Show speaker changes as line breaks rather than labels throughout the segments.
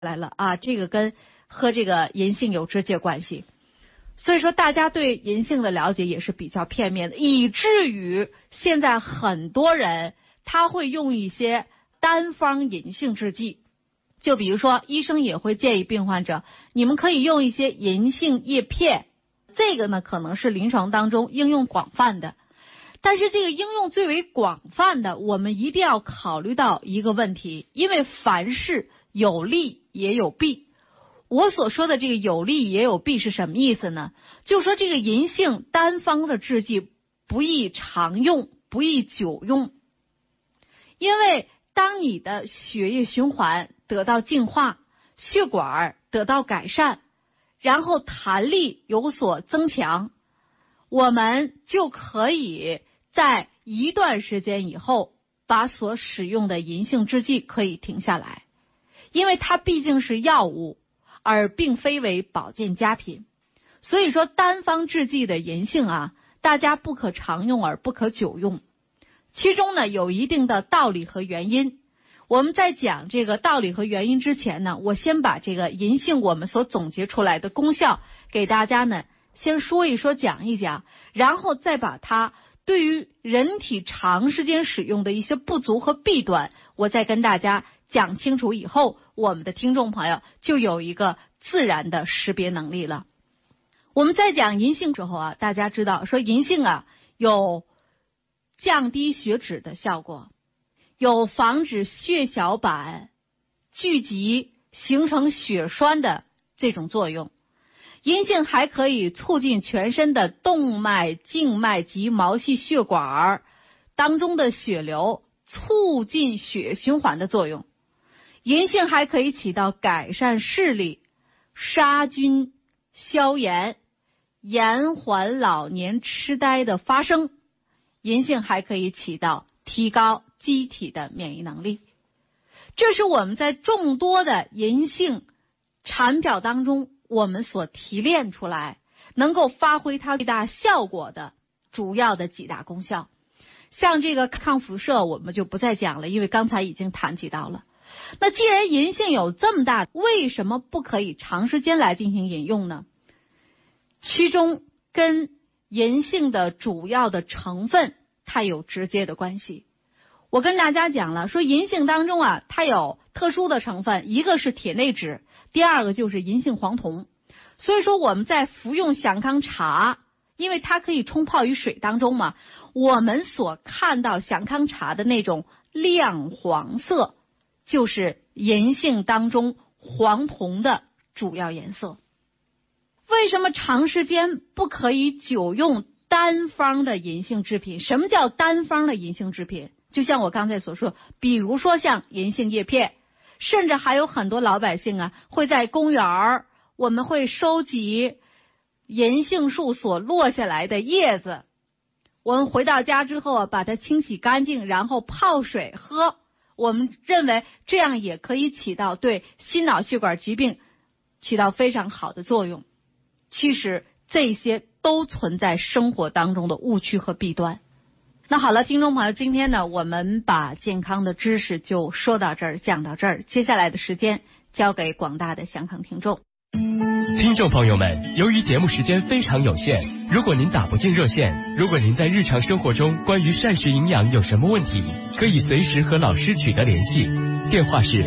来了啊，这个跟和这个银杏有直接关系。所以说大家对银杏的了解也是比较片面的，以至于现在很多人他会用一些单方银杏制剂。就比如说医生也会建议病患者，你们可以用一些银杏叶片，这个呢可能是临床当中应用广泛的。但是这个应用最为广泛的，我们一定要考虑到一个问题，因为凡事有利也有弊。我所说的这个有利也有弊是什么意思呢？就是说这个银杏单方的制剂不宜常用，不宜久用。因为当你的血液循环得到净化，血管得到改善，然后弹力有所增强，我们就可以在一段时间以后把所使用的银杏制剂可以停下来，因为它毕竟是药物，而并非为保健佳品。所以说单方制剂的银杏啊，大家不可常用而不可久用。其中呢有一定的道理和原因。我们在讲这个道理和原因之前呢，我先把这个银杏我们所总结出来的功效给大家呢先说一说，讲一讲，然后再把它对于人体长时间使用的一些不足和弊端，我再跟大家讲清楚以后，我们的听众朋友就有一个自然的识别能力了。我们在讲银杏之后啊，大家知道说银杏啊有降低血脂的效果，有防止血小板聚集形成血栓的这种作用。银杏还可以促进全身的动脉、静脉及毛细血管当中的血流，促进血循环的作用。银杏还可以起到改善视力、杀菌、消炎、延缓老年痴呆的发生。银杏还可以起到提高机体的免疫能力。这是我们在众多的银杏产表当中我们所提炼出来能够发挥它最大效果的主要的几大功效。像这个抗辐射我们就不再讲了，因为刚才已经谈及到了。那既然银杏有这么大，为什么不可以长时间来进行饮用呢？其中跟银杏的主要的成分它有直接的关系。我跟大家讲了，说银杏当中啊，它有特殊的成分，一个是铁内酯，第二个就是银杏黄酮。所以说我们在服用祥康茶，因为它可以冲泡于水当中嘛，我们所看到祥康茶的那种亮黄色，就是银杏当中黄酮的主要颜色。为什么长时间不可以久用单方的银杏制品？什么叫单方的银杏制品？就像我刚才所说，比如说像银杏叶片，甚至还有很多老百姓啊，会在公园我们会收集银杏树所落下来的叶子，我们回到家之后啊，把它清洗干净，然后泡水喝。我们认为这样也可以起到对心脑血管疾病起到非常好的作用。其实这些都存在生活当中的误区和弊端。那好了，听众朋友，今天呢，我们把健康的知识就说到这儿，讲到这儿。接下来的时间交给广大的祥康听众。
听众朋友们，由于节目时间非常有限，如果您打不进热线，如果您在日常生活中关于膳食营养有什么问题，可以随时和老师取得联系。电话是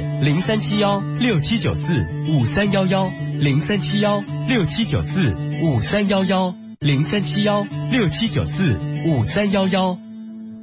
0371-6794-5311，0371-6794-5311，0371-6794-5311。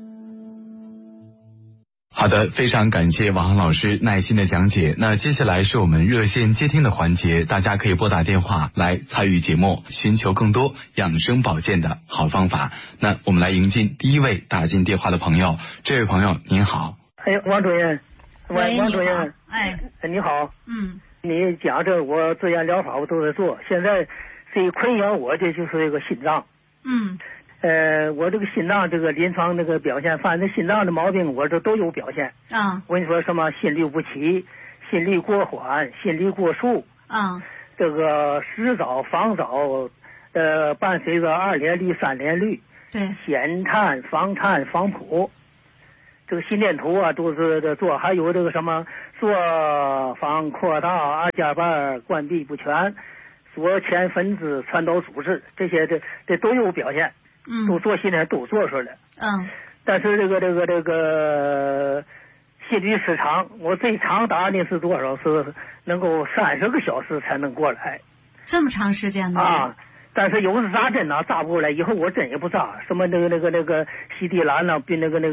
好的，非常感谢王航老师耐心的讲解。那接下来是我们热线接听的环节，大家可以拨打电话来参与节目，寻求更多养生保健的好方法。那我们来迎进第一位打进电话的朋友。这位朋友您好。
哎，王主任，
王
主任，你好。你讲这我自然疗法我都在做，现在最困扰我的就是这个心脏。我这个心脏这个临床那个表现，反正心脏的毛病我这都有表现。我跟你说什么心律不齐、心律过缓、心律过速。这个时早房早，伴随着2联律、3联律。
对。
闲叹、房叹、房谱。 这个心电图啊都是在做，还有这个什么做房扩大、二尖瓣关闭不全、左前分支传导阻滞，这些这都有表现，都做心电都做出来。但是这个心律失常，我最长达的是多少？是能够30个小时才能过来。
这么长时间呢？
啊！但是有时扎针呐，扎不过来，以后我针也不扎，什么那个西地兰呐，比那个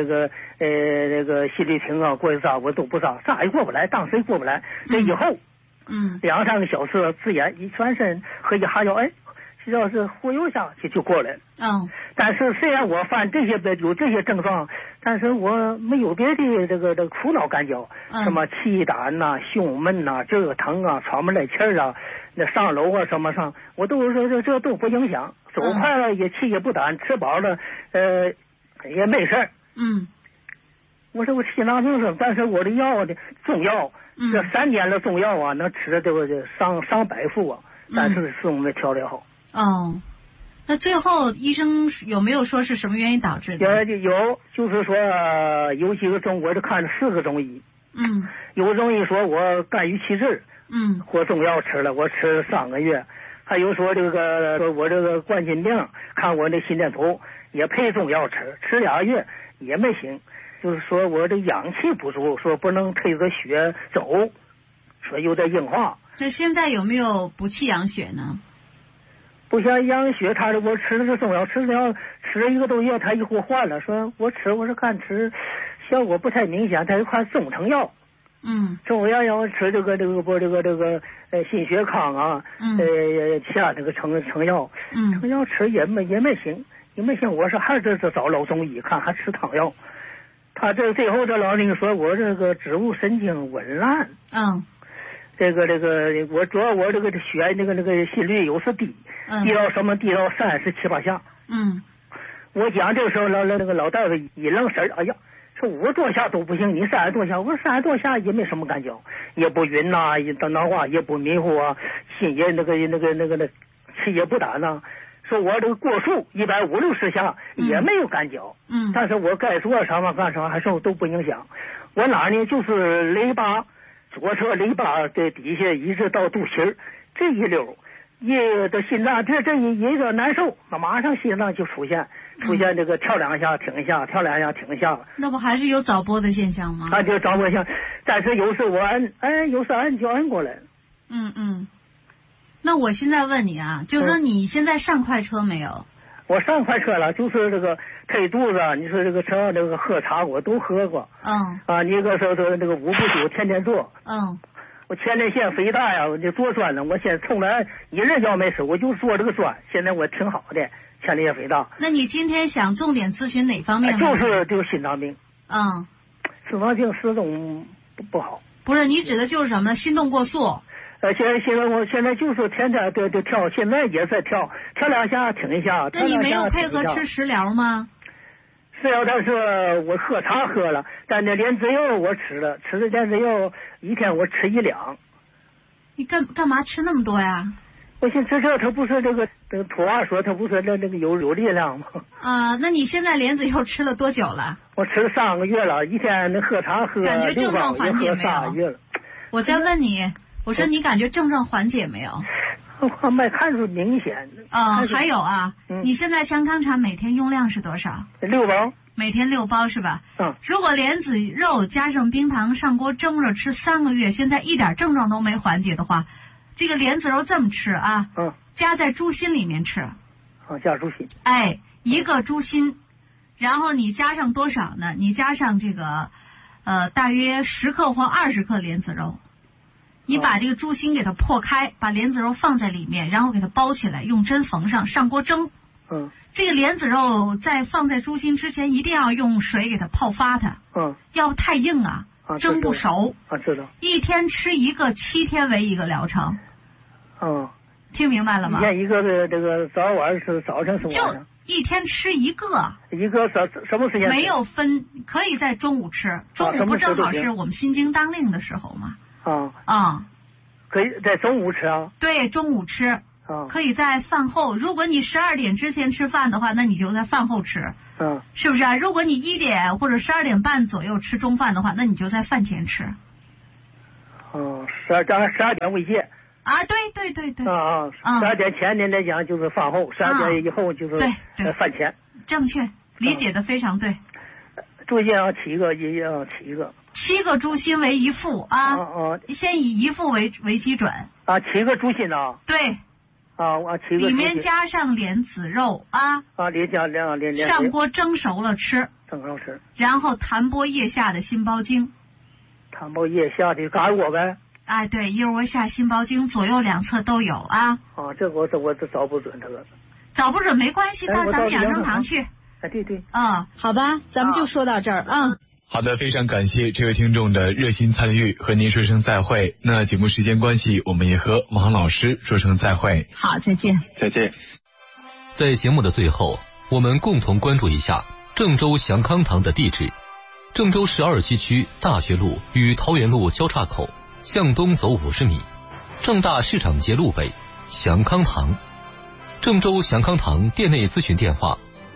心律停啊，过去扎我都不扎，扎也过不来，当时也过不来。这以后，2、3个小时自然一转身和一哈腰，哎，要是忽悠下去就过来了。但是虽然我犯这些有这些症状，但是我没有别的这个苦恼感觉，什么气胆呐、胸闷呐、这个疼啊、喘不来气儿啊。那上楼啊什么上，我都这都不影响，走快了也气也不胆，吃饱了也没事儿。我说我心脏病是，但是我的药的中药，这3年的中药啊，能吃的都上百副啊，但是始终没调理好。
那最后医生有没有说是什么原因导致的？
有，就是说有几个中，我就看了4个中医。有中医说我肝郁气滞。或中药吃了，我吃了3个月。还有说说我这个冠心病，看我那心电图也配中药吃2个月也没行。就是说我这氧气不足，说不能推着血走，说有点硬化。
那现在有没有补气养血呢？
不像养血，他我吃的是中药，吃了1个多月，他一给我换了，说我说看吃效果不太明显，他就看中成药。中药要吃这个心血康啊，下那个成药，成药吃也没行，我说还是找老中医看，还吃汤药。他这最后这老人说我这个植物神经紊乱，这个我主要我这个血那个心率有时低，低到37、8下。我讲这个时候老大夫一愣神，哎呀。说50多下都不行，你30多下，我说30多下也没什么感觉，也不晕呐，脑花也不迷糊啊，心也那个气也不胆呐。说我这个过速150、60下也没有感觉，但是我该做什么干什么还是都不影响。我哪呢？就是肋巴，左侧肋巴的底下一直到肚脐这一溜，的心脏这一个难受，马上心脏就出现这个跳2下停一下，跳2下停一下。
那不还是有早搏的现象吗？
就早搏现象，但是有时我有时按就按过来。
那我现在问你啊，就是说你现在上快车没有？
我上快车了，就是这个推肚子，你说这个车这个喝茶我都喝过。你说这个5不9天天做。我前列腺肥大呀，我就做砖了。我现在从来一日药没吃，我就做这个砖。现在我挺好的，前列腺肥大。
那你今天想重点咨询哪方面？
就是这个心脏病。心脏病始终不好。
不是，你指的就是什么？心动过速。
我现在就是天天都跳，现在也在跳2下停一下。
那你没有配合吃食疗吗？
食疗，但是我喝茶喝了，但那莲子油我吃了，吃的莲子油一天我吃1两。
你干嘛吃那么多呀？
我寻思他不是这个土话说他不是那个有力量吗？
那你现在莲子油吃了多久了？
我吃了3个月了，一天那喝茶喝
感觉症状缓解没有
？3个月了。
我再问你，我说你感觉症状缓解没有？
我没看出明显。
还有啊，你现在香康茶每天用量是多少
？6包。
每天6包是吧？如果莲子肉加上冰糖上锅蒸着吃3个月，现在一点症状都没缓解的话，这个莲子肉这么吃啊？加在猪心里面吃。
加猪心。
一个猪心，然后你加上多少呢？你加上这个大约10克或20克莲子肉。你把这个猪心给它破开，把莲子肉放在里面，然后给它包起来，用针缝上，上锅蒸。这个莲子肉在放在猪心之前，一定要用水给它泡发它。要不太硬啊，蒸不熟。
知道。
一天吃1个，7天为1个疗程。听明白了吗？
一天1个这个早晚是早上是晚上。
就一天吃1个。
1个什么时间？
没有分，可以在中午吃。中午不正好是我们心经当令的时候吗？
可以在中午吃啊？
对，中午吃。可以在饭后，如果你12点之前吃饭的话，那你就在饭后吃。 是不是啊？如果你1点或者12点半左右吃中饭的话，那你就在饭前吃。
12点为界。
啊，对。
12点前呢来讲就是饭后，12点以后就是饭前。
正确，理解的非常对。
猪心要起一个，也要起一个。
7个猪心为1副啊。先以1副为基准。
7个猪心啊。
对。
7个。
里面加上莲子肉啊。
莲。
上锅蒸熟了吃。然后弹拨腋下的心包经。
弹拨腋下的嘎窝呗。
哎，对，腋窝下心包经左右两侧都有啊。
这我找不准这个。
找不准没关系，到咱们养生堂去。
对。
好吧，咱们就说到这儿啊。
好的，非常感谢这位听众的热心参与，和您说声再会。那节目时间关系，我们也和王老师说声再会。
好，再见。
再见。
在节目的最后，我们共同关注一下郑州祥康堂的地址：郑州市2西区大学路与桃园路交叉口，向东走50米，正大市场街路北，祥康堂。郑州祥康堂店内咨询电话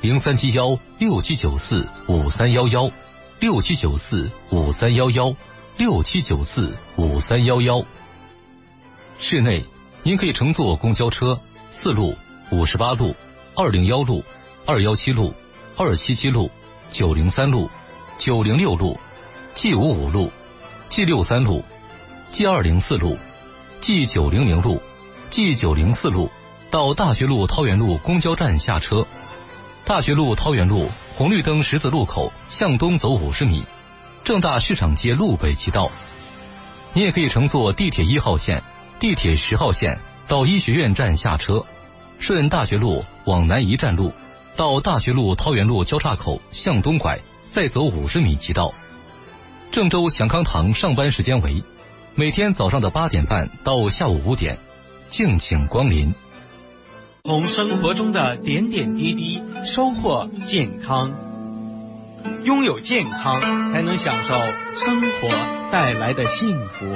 ：037167945311，67945311，67945311。室内您可以乘坐公交车4路、58路、201路、217路、277路、903路、906路、G55路、G63路、G204路、G900路、G904路到大学路桃园路公交站下车。大学路桃园路红绿灯十字路口向东走50米，正大市场街路北即到。你也可以乘坐地铁1号线、地铁10号线到医学院站下车，顺大学路往南1站路到大学路桃园路交叉口向东拐，再走50米即到。郑州祥康堂上班时间为每天早上的8点半到下午5点，敬请光临。
从生活中的点点滴滴收获健康，拥有健康才能享受生活带来的幸福。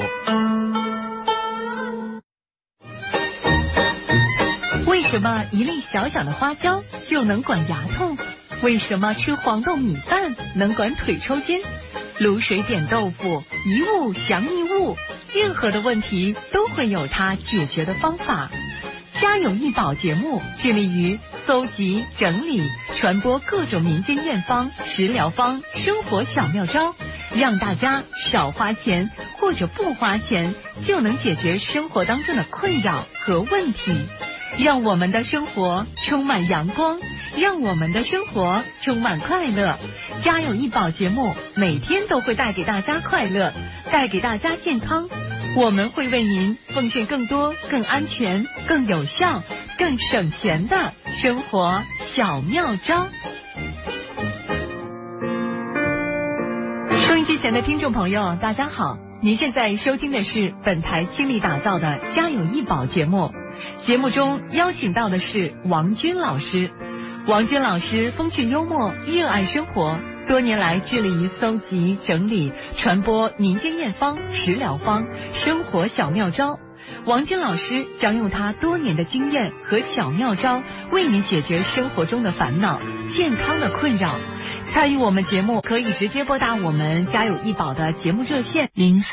为什么一粒小小的花椒就能管牙痛？为什么吃黄豆米饭能管腿抽筋？卤水点豆腐，一物降一物，任何的问题都会有它解决的方法。家有一宝节目致力于搜集、整理、传播各种民间验方、食疗方、生活小妙招，让大家少花钱或者不花钱就能解决生活当中的困扰和问题，让我们的生活充满阳光，让我们的生活充满快乐。家有一宝节目每天都会带给大家快乐，带给大家健康。我们会为您奉献更多、更安全、更有效、更省钱的生活小妙招。收音机前的听众朋友，大家好，您现在收听的是本台倾力打造的家有一宝节目。节目中邀请到的是王军老师。王军老师风趣幽默，热爱生活，多年来致力于搜集、整理、传播民间验方、食疗方、生活小妙招。王军老师将用他多年的经验和小妙招，为您解决生活中的烦恼、健康的困扰。参与我们节目，可以直接拨打我们家有一宝的节目热线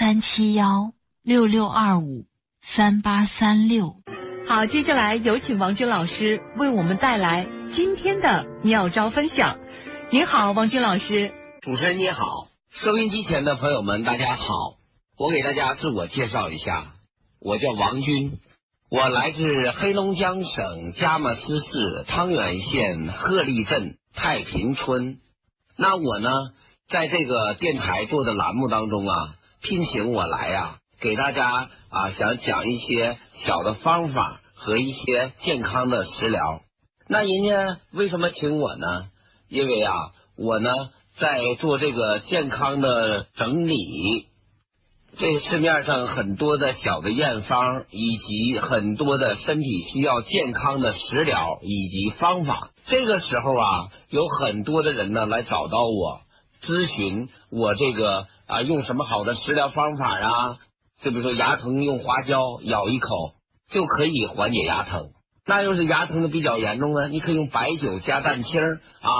037166253836。
好，接下来有请王军老师为我们带来今天的妙招分享。您好，王军老师。
主持人你好，收音机前的朋友们大家好，我给大家自我介绍一下，我叫王军，我来自黑龙江省佳木斯市汤远县鹤立镇太平村。那我呢，在这个电台做的栏目当中啊，聘请我来啊，给大家想讲一些小的方法和一些健康的食疗。那人家为什么请我呢？因为我呢在做这个健康的整理，这市面上很多的小的验方，以及很多的身体需要健康的食疗以及方法。这个时候有很多的人呢来找到我咨询我这个用什么好的食疗方法啊？就比如说牙疼用花椒咬一口就可以缓解牙疼。那要是牙疼的比较严重呢，你可以用白酒加蛋清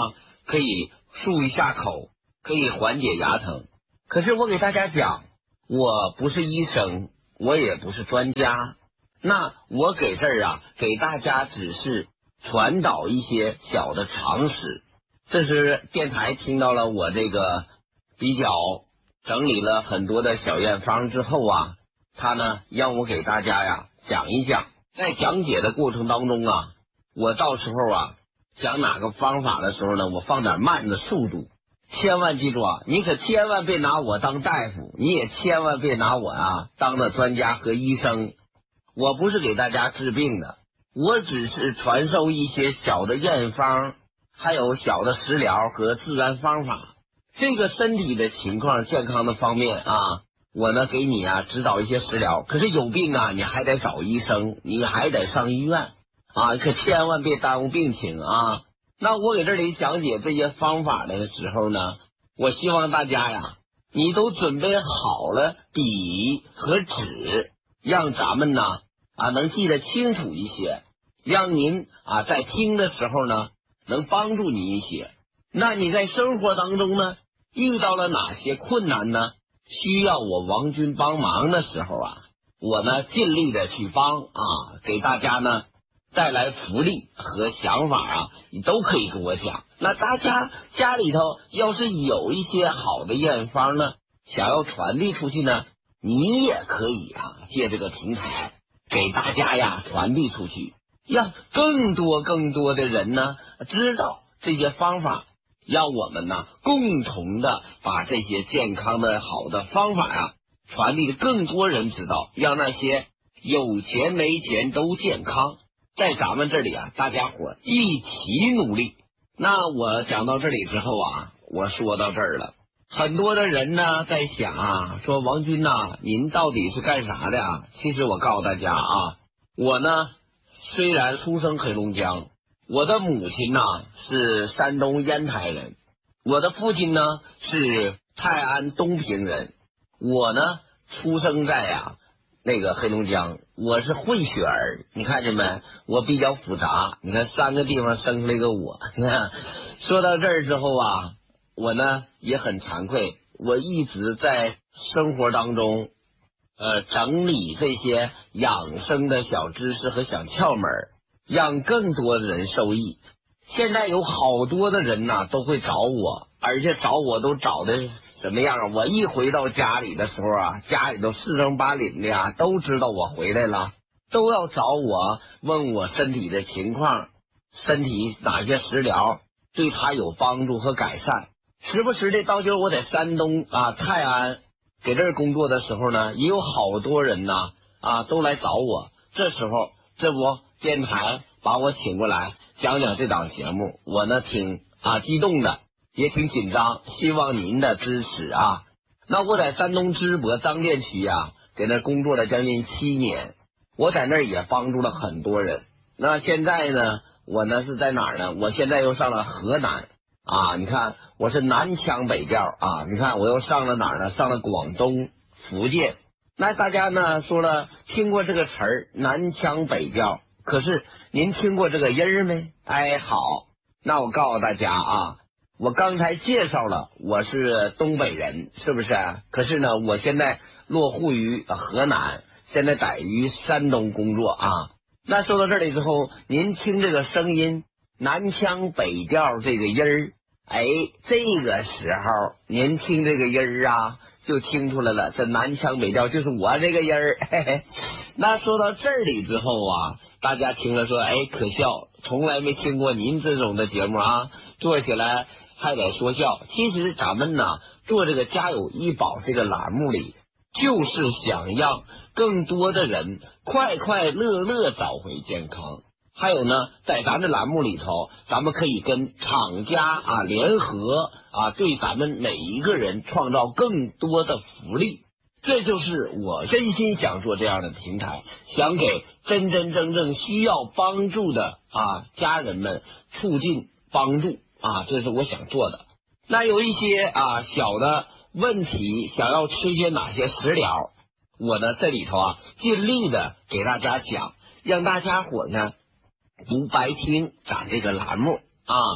可以漱一下口，可以缓解牙疼。可是我给大家讲，我不是医生，我也不是专家，那我给这儿给大家只是传导一些小的常识。这是电台听到了我这个比较整理了很多的小验方之后他呢让我给大家讲一讲。在讲解的过程当中我到时候讲哪个方法的时候呢，我放点慢的速度。千万记住你可千万别拿我当大夫，你也千万别拿我当的专家和医生。我不是给大家治病的，我只是传授一些小的验方，还有小的食疗和自然方法。这个身体的情况健康的方面我呢给你指导一些食疗。可是有病你还得找医生，你还得上医院可千万别耽误病情那我给这里讲解这些方法的时候呢，我希望大家你都准备好了笔和纸，让咱们呢能记得清楚一些，让您在听的时候呢能帮助你一些。那你在生活当中呢遇到了哪些困难呢？需要我王军帮忙的时候我呢尽力的去帮给大家呢带来福利和想法你都可以跟我讲。那大家家里头要是有一些好的验方呢，想要传递出去呢，你也可以借这个平台给大家传递出去，让更多的人呢知道这些方法，让我们呢共同的把这些健康的好的方法传递的更多人知道，让那些有钱没钱都健康。在咱们这里大家伙一起努力。那我讲到这里之后我说到这儿了。很多的人呢在想说王军您到底是干啥的其实我告诉大家我呢虽然出生黑龙江，我的母亲是山东烟台人，我的父亲呢是泰安东平人，我呢出生在那个黑龙江，我是混血儿，你看见没？我比较复杂，你看3个地方生出来个我。你看，说到这儿之后我呢也很惭愧，我一直在生活当中整理这些养生的小知识和小窍门，让更多的人受益。现在有好多的人都会找我，而且找我都找的怎么样我一回到家里的时候家里头四正八邻的都知道我回来了，都要找我问我身体的情况，身体哪些食疗对他有帮助和改善。时不时的到就是我在山东泰安给这儿工作的时候呢，也有好多人都来找我。这时候这不电台把我请过来讲讲这档节目，我呢挺激动的，也挺紧张，希望您的支持那我在山东淄博张店区给那工作了将近7年，我在那儿也帮助了很多人。那现在呢我呢是在哪儿呢？我现在又上了河南你看我是南腔北调你看我又上了哪儿呢？上了广东、福建。那大家呢说了听过这个词儿南腔北调，可是您听过这个音儿没？好，那我告诉大家我刚才介绍了我是东北人，是不是？可是呢我现在落户于河南，现在在于山东工作那说到这里之后，您听这个声音南腔北调这个音儿，这个时候您听这个音儿就听出来了，这南腔北调就是我这个音儿。那说到这里之后大家听了说可笑，从来没听过您这种的节目做起来还得说笑。其实咱们呢做这个家有医保这个栏目里，就是想让更多的人快快乐乐找回健康。还有呢在咱这栏目里头，咱们可以跟厂家联合对咱们每一个人创造更多的福利。这就是我真心想做这样的平台，想给真真正正需要帮助的家人们促进帮助这是我想做的。那有一些小的问题，想要吃些哪些食疗，我呢这里头尽力的给大家讲，让大家伙呢不白听咱这个栏目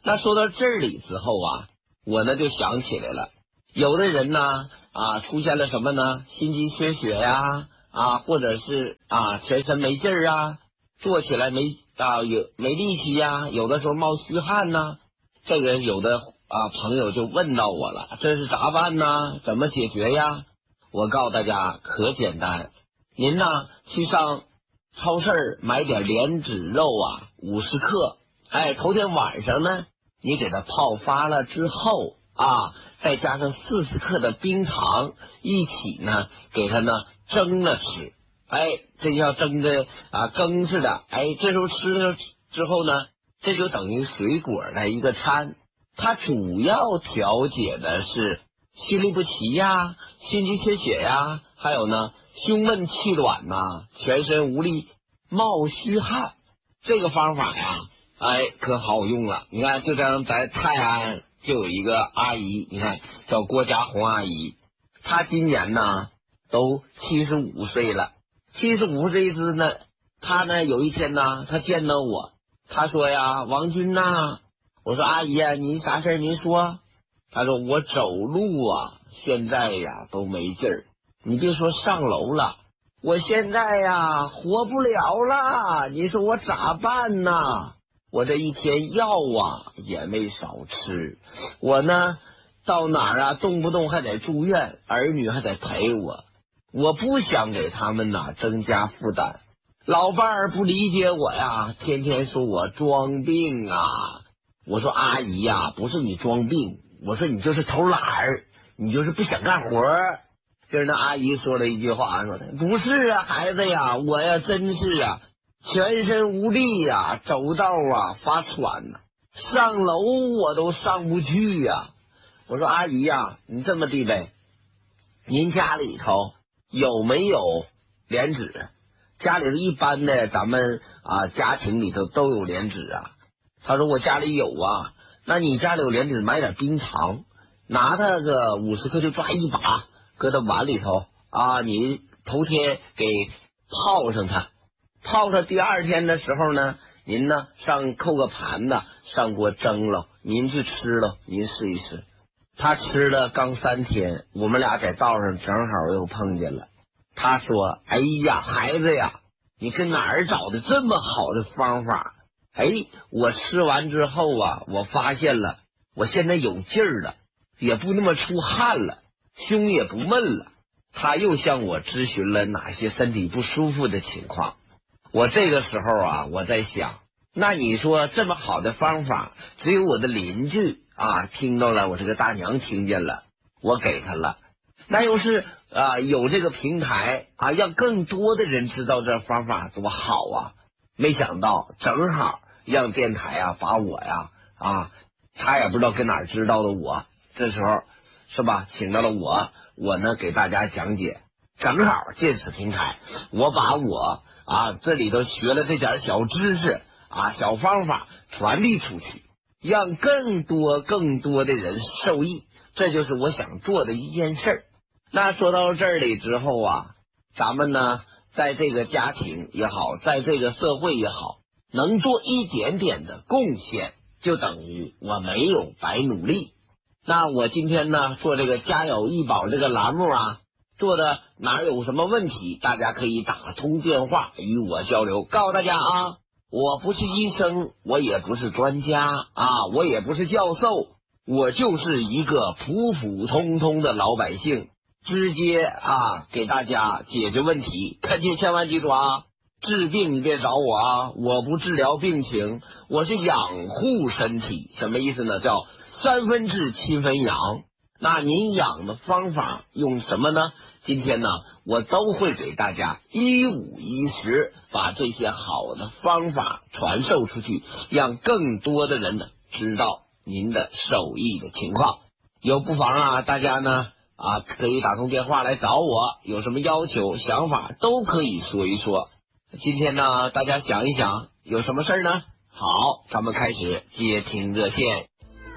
那说到这里之后啊，我呢就想起来了，有的人呢出现了什么呢？心肌缺血呀或者是全身没劲儿啊，坐起来没力气呀，有的时候冒虚汗呐。这个有的朋友就问到我了，这是咋办呢？怎么解决呀？我告诉大家可简单，您呢去上超市买点莲子肉50克，头天晚上呢你给它泡发了之后再加上40克的冰糖一起呢给它呢蒸了吃，这叫蒸的羹似的，这时候吃了之后呢，这就等于水果的一个餐，它主要调节的是心律不齐呀、心肌缺血呀，还有呢胸闷气短呐、全身无力、冒虚汗。这个方法呀，可好用了。你看，就像在泰安就有一个阿姨，你看叫郭家红阿姨，她今年呢都75岁了。75岁时呢，她呢有一天呢，她见到我，她说呀：“王军呐。”我说：“阿姨呀，您啥事儿您说。”她说：“我走路现在呀都没劲儿，你别说上楼了，我现在呀活不了了，你说我咋办呢？我这一天药也没少吃，我呢到哪儿动不动还得住院，儿女还得陪我，我不想给他们增加负担。老伴儿不理解我呀，天天说我装病我说阿姨呀，不是你装病，我说你就是偷懒儿，你就是不想干活儿。”就是那阿姨说了一句话，说的不是孩子呀，我呀真是全身无力走道发喘上楼我都上不去我说阿姨呀，你这么地呗，您家里头有没有莲子？家里头一般的咱们家庭里头都有莲子他说我家里有那你家里有莲子，买点冰糖，拿它个50克就抓一把，搁到碗里头你头天给泡上它，泡上第二天的时候呢，您呢扣个盘子上锅蒸了，您去吃了，您试一试。他吃了刚3天，我们俩在道上正好又碰见了。他说：“哎呀，孩子呀，你跟哪儿找的这么好的方法？”我吃完之后我发现了，我现在有劲儿了，也不那么出汗了，胸也不闷了。他又向我咨询了哪些身体不舒服的情况。我这个时候我在想，那你说这么好的方法，只有我的邻居听到了，我这个大娘听见了，我给他了。那要是有这个平台让更多的人知道这方法多好没想到正好让电台把我他也不知道跟哪儿知道的我，这时候是吧，请到了我呢给大家讲解，正好借此平台，我把我这里头学了这点小知识小方法传递出去，让更多的人受益，这就是我想做的一件事儿。那说到这里之后咱们呢在这个家庭也好，在这个社会也好，能做一点点的贡献，就等于我没有白努力。那我今天呢做这个家有医保这个栏目做的哪有什么问题，大家可以打通电话与我交流。告诉大家我不是医生，我也不是专家我也不是教授，我就是一个普普通通的老百姓，直接给大家解决问题。恳切千万记住治病你别找我我不治疗病情，我是养护身体。什么意思呢？叫3分治7分养。那您养的方法用什么呢？今天呢我都会给大家一五一十把这些好的方法传授出去，让更多的人呢知道您的受益的情况。有不妨大家呢可以打通电话来找我，有什么要求想法都可以说一说。今天呢大家想一想有什么事儿呢？好，咱们开始接听热线。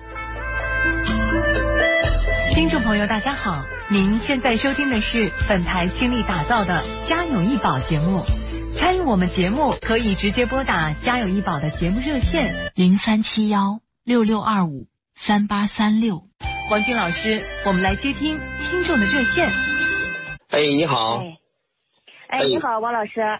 听众朋友大家好，您现在收听的是本台倾力打造的家有医保节目。参与我们节目可以直接拨打家有医保的节目热线
0371
66253836。王军老师，我们来接听听众的热线。
哎，你好。
哎，你好，王老师。